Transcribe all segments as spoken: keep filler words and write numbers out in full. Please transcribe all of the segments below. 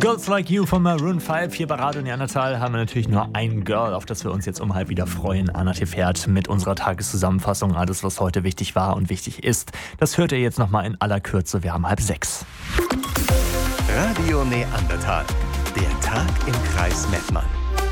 Girls Like You von Maroon fünf. Hier bei Radio Neandertal haben wir natürlich nur ein Girl, auf das wir uns jetzt um halb wieder freuen. Anna Tefert mit unserer Tageszusammenfassung. Alles, was heute wichtig war und wichtig ist. Das hört ihr jetzt nochmal in aller Kürze. Wir haben halb sechs. Radio Neandertal. Der Tag im Kreis Mettmann.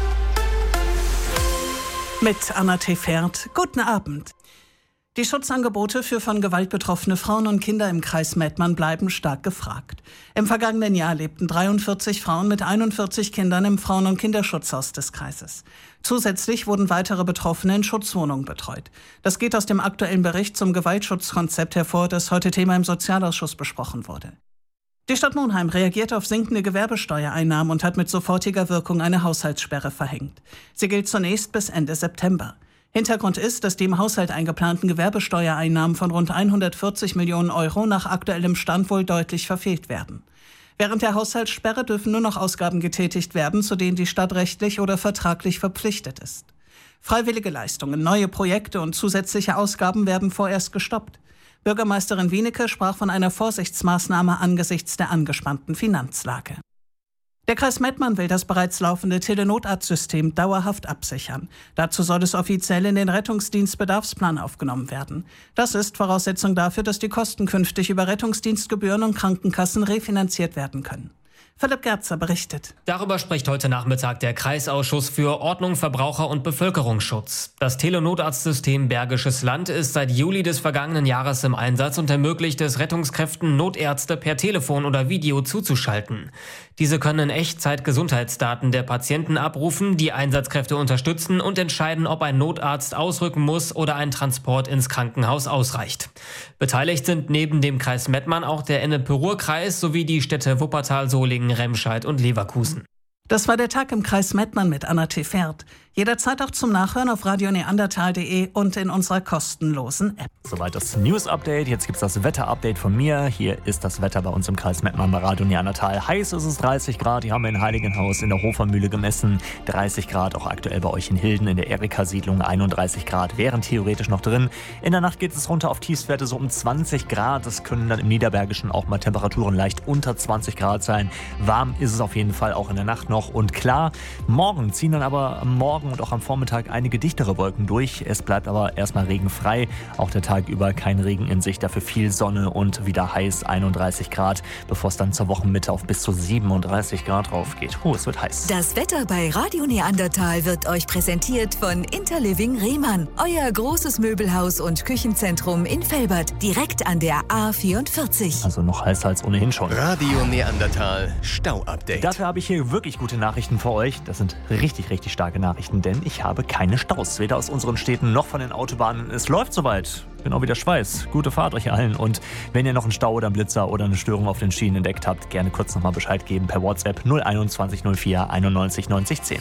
Mit Anna Tefert. Guten Abend. Die Schutzangebote für von Gewalt betroffene Frauen und Kinder im Kreis Mettmann bleiben stark gefragt. Im vergangenen Jahr lebten dreiundvierzig Frauen mit einundvierzig Kindern im Frauen- und Kinderschutzhaus des Kreises. Zusätzlich wurden weitere Betroffene in Schutzwohnungen betreut. Das geht aus dem aktuellen Bericht zum Gewaltschutzkonzept hervor, das heute Thema im Sozialausschuss besprochen wurde. Die Stadt Monheim reagiert auf sinkende Gewerbesteuereinnahmen und hat mit sofortiger Wirkung eine Haushaltssperre verhängt. Sie gilt zunächst bis Ende September. Hintergrund ist, dass die im Haushalt eingeplanten Gewerbesteuereinnahmen von rund hundertvierzig Millionen Euro nach aktuellem Stand wohl deutlich verfehlt werden. Während der Haushaltssperre dürfen nur noch Ausgaben getätigt werden, zu denen die Stadt rechtlich oder vertraglich verpflichtet ist. Freiwillige Leistungen, neue Projekte und zusätzliche Ausgaben werden vorerst gestoppt. Bürgermeisterin Wienecke sprach von einer Vorsichtsmaßnahme angesichts der angespannten Finanzlage. Der Kreis Mettmann will das bereits laufende Telenotarztsystem dauerhaft absichern. Dazu soll es offiziell in den Rettungsdienstbedarfsplan aufgenommen werden. Das ist Voraussetzung dafür, dass die Kosten künftig über Rettungsdienstgebühren und Krankenkassen refinanziert werden können. Philipp Gerzer berichtet. Darüber spricht heute Nachmittag der Kreisausschuss für Ordnung, Verbraucher und Bevölkerungsschutz. Das Telenotarztsystem Bergisches Land ist seit Juli des vergangenen Jahres im Einsatz und ermöglicht es Rettungskräften, Notärzte per Telefon oder Video zuzuschalten. Diese können in Echtzeit Gesundheitsdaten der Patienten abrufen, die Einsatzkräfte unterstützen und entscheiden, ob ein Notarzt ausrücken muss oder ein Transport ins Krankenhaus ausreicht. Beteiligt sind neben dem Kreis Mettmann auch der Ennepe-Ruhr-Kreis sowie die Städte Wuppertal, Solingen, Remscheid und Leverkusen. Das war der Tag im Kreis Mettmann mit Anna Tefert. Jederzeit auch zum Nachhören auf radio neandertal punkt de und in unserer kostenlosen App. Soweit das News-Update. Jetzt gibt es das Wetter-Update von mir. Hier ist das Wetter bei uns im Kreis Mettmann bei Radio Neandertal. Heiß ist es dreißig Grad. Die haben wir in Heiligenhaus in der Hofermühle gemessen. dreißig Grad auch aktuell bei euch in Hilden in der Erika-Siedlung. einunddreißig Grad wären theoretisch noch drin. In der Nacht geht es runter auf Tiefstwerte so um zwanzig Grad. Das können dann im Niederbergischen auch mal Temperaturen leicht unter zwanzig Grad sein. Warm ist es auf jeden Fall auch in der Nacht noch. Und klar, morgen ziehen dann aber am Morgen und auch am Vormittag einige dichtere Wolken durch. Es bleibt aber erstmal regenfrei. Auch der Tag über kein Regen in Sicht, dafür viel Sonne und wieder heiß, einunddreißig Grad, bevor es dann zur Wochenmitte auf bis zu siebenunddreißig Grad rauf geht. Oh, es wird heiß. Das Wetter bei Radio Neandertal wird euch präsentiert von Interliving Rehmann. Euer großes Möbelhaus und Küchenzentrum in Velbert, direkt an der A vierundvierzig. Also noch heißer als ohnehin schon. Radio Neandertal Stau-Update. Dafür habe ich hier wirklich gute Nachrichten für euch. Das sind richtig, richtig starke Nachrichten, denn ich habe keine Staus. Weder aus unseren Städten noch von den Autobahnen. Es läuft soweit. Genau wie der Schweiß. Gute Fahrt euch allen. Und wenn ihr noch einen Stau oder einen Blitzer oder eine Störung auf den Schienen entdeckt habt, gerne kurz nochmal Bescheid geben per WhatsApp null einundzwanzig null vier einundneunzig neunzig zehn.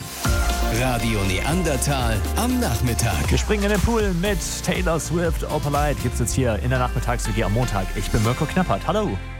Radio Neandertal am Nachmittag. Wir springen in den Pool mit Taylor Swift. Opalite gibt's jetzt hier in der Nachmittags-W G am Montag. Ich bin Mirko Knappert. Hallo.